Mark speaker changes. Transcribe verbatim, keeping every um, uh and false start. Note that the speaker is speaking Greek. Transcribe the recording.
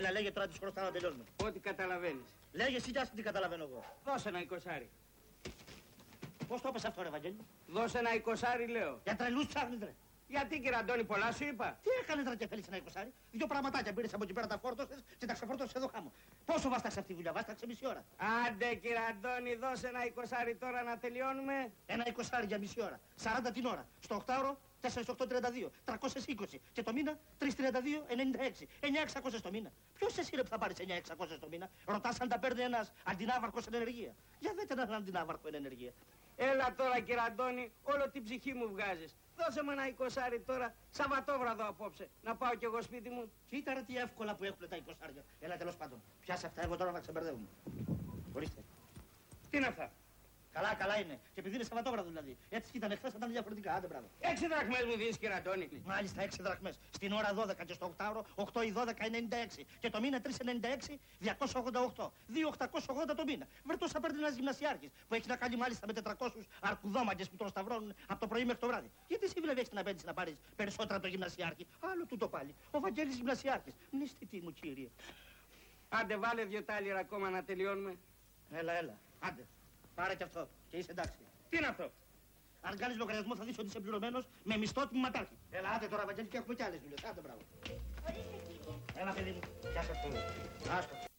Speaker 1: Έλα, λέγε τώρα τι χρωστάω να τελειώνουμε.
Speaker 2: Ό,τι καταλαβαίνεις.
Speaker 1: Λέγε εσύ, κι τι καταλαβαίνω εγώ.
Speaker 2: Δώσε ένα εικοσάρι.
Speaker 1: Πώς το έπεσε αυτό, ρε Βαγγέλη?
Speaker 2: Δώσε ένα εικοσάρι, λέω.
Speaker 1: Για τρελούς ψάχνεις, ρε.
Speaker 2: Γιατί, κύριε Αντώνη, πολλά σου είπα.
Speaker 1: Τι έκανες, ρε, και θέλεις ένα εικοσάρι? Δύο πραγματάκια πήρες από εκεί πέρα, τα φόρτωσες και τα ξεφόρτωσες εδώ χάμω. Πόσο βάσταξε αυτή τη δουλειά? Βάσταξε μισή ώρα.
Speaker 2: Άντε, κύριε Αντώνη, δώσε ένα εικοσάρι τώρα να τελειώνουμε.
Speaker 1: Ένα εικοσάρι για μισή ώρα. σαράντα την ώρα. Στο οκτάωρο τέσσερα οκτώ τριάντα δύο. τριακόσια είκοσι. Και το μήνα τριακόσια τριάντα δύο ενενήντα έξι. εννιά χιλιάδες εξακόσια το μήνα. Ποιος εσύ ρε που θα πάρεις εννιά χιλιάδες εξακόσια το μήνα? Ρωτάς αν τα παίρνει ένας αντινάβαρκος εν ενεργεία. Για δείτε έναν αντινάβαρκο εν ενεργεία.
Speaker 2: Έλα τώρα, κύριε Αντώνη, όλο την ψυχή μου βγάζεις. Δώσε μου ένα εικοσάρι τώρα, Σαββατόβραδο απόψε, να πάω κι εγώ σπίτι μου.
Speaker 1: Κοίτα ρε τι εύκολα που έχουν τα εικοσάρια. Έλα τέλος πάντων. Πιάσε αυτά, εγώ τώρα να ξεμπερδεύουμε. Ορίστε.
Speaker 2: Τι είναι αυτά?
Speaker 1: Καλά, καλά είναι. Και επειδή είναι Σαββατόβραδο δηλαδή. Έτσι ήταν εχθές, θα ήταν διαφορετικά. Άντε, μπράβο.
Speaker 2: Έξι δραχμές μου δίνεις, κύριε Αντώνη.
Speaker 1: Μάλιστα, έξι δραχμές. Στην ώρα δώδεκα και στο οκτάωρο οκτώ ή δώδεκα ενενήντα έξι. Και το μήνα τριακόσια ενενήντα έξι διακόσια ογδόντα οκτώ. δύο χιλιάδες οκτακόσια ογδόντα το μήνα. Βρε θα παίρνει ένας γυμνασιάρχης που έχει να κάνει μάλιστα με τετρακόσιους αρκουδόμαγκες που τον σταυρώνουν από το πρωί μέχρι το βράδυ. Γιατί εσύ βλέπει την απέτηση να πάρεις περισσότερα από το γυμνασιάρχη? Άλλο τούτο πάλι. Ο Βαγγέλης γυμνασιάρχης. Μνηστητή μου, κύριε.
Speaker 2: Άντε, βάλε δύο τάλιρα ακόμα να τελειώνουμε.
Speaker 1: Έλα, έλα. Άντε. Πάρε και αυτό και είσαι εντάξει.
Speaker 2: Τι είναι αυτό?
Speaker 1: Αν κάνεις λογαριασμό θα δεις ότι είσαι πληρωμένος με μισθό τμήματάρχη. Έλα, άντε τώρα Βαγγέλη και έχουμε κι άλλες δουλειές. Άντε, μπράβο. Έλα, παιδί μου. Πιάσε αυτό. Άστο.